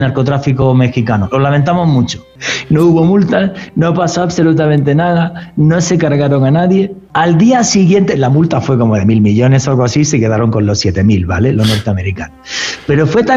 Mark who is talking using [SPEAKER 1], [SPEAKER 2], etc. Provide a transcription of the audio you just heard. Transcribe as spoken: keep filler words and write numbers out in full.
[SPEAKER 1] narcotráfico mexicano. Lo lamentamos mucho. No hubo multas, no pasó absolutamente nada, no se cargaron a nadie. Al día siguiente, la multa fue como de mil millones o algo así, se quedaron con los siete mil, ¿vale? Los norteamericanos. Pero fue tan